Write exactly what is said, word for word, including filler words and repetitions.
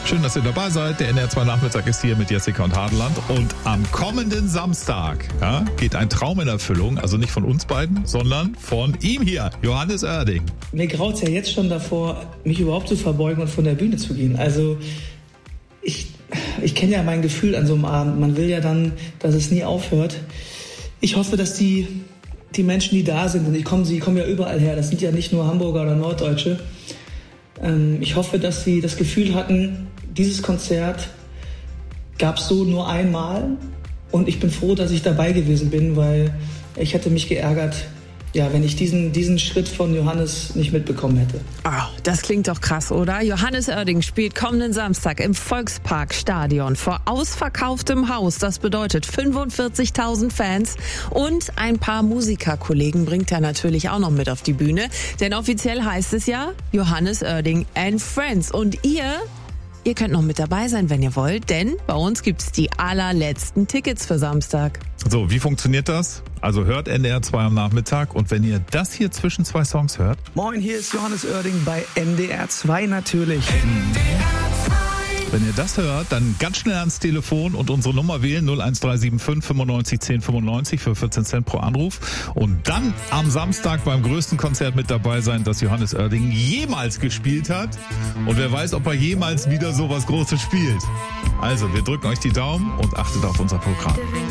Schön, dass ihr dabei seid. Der N D R zwei Nachmittag ist hier mit Jessica und Hadeland. Und am kommenden Samstag ja, geht ein Traum in Erfüllung. Also nicht von uns beiden, sondern von ihm hier, Johannes Oerding. Mir graut's ja jetzt schon davor, mich überhaupt zu verbeugen und von der Bühne zu gehen. Also ich, ich kenne ja mein Gefühl an so einem Abend. Man will ja dann, dass es nie aufhört. Ich hoffe, dass die, die Menschen, die da sind, und ich komme, sie kommen ja überall her, das sind ja nicht nur Hamburger oder Norddeutsche. Ähm, ich hoffe, dass sie das Gefühl hatten, dieses Konzert gab es so nur einmal. Und ich bin froh, dass ich dabei gewesen bin, weil ich hätte mich geärgert, ja, wenn ich diesen, diesen Schritt von Johannes nicht mitbekommen hätte. Oh, das klingt doch krass, oder? Johannes Oerding spielt kommenden Samstag im Volksparkstadion vor ausverkauftem Haus. Das bedeutet fünfundvierzigtausend Fans und ein paar Musikerkollegen bringt er natürlich auch noch mit auf die Bühne. Denn offiziell heißt es ja Johannes Oerding and Friends. Und ihr... Ihr könnt noch mit dabei sein, wenn ihr wollt, denn bei uns gibt's die allerletzten Tickets für Samstag. So, wie funktioniert das? Also hört N D R zwei am Nachmittag und wenn ihr das hier zwischen zwei Songs hört... Moin, hier ist Johannes Oerding bei N D R zwei natürlich. N D R zwei. Wenn ihr das hört, dann ganz schnell ans Telefon und unsere Nummer wählen null eins drei sieben fünf fünfundneunzig zehn fünfundneunzig für vierzehn Cent pro Anruf und dann am Samstag beim größten Konzert mit dabei sein, das Johannes Oerding jemals gespielt hat. Und wer weiß, ob er jemals wieder so was Großes spielt. Also, wir drücken euch die Daumen und achtet auf unser Programm.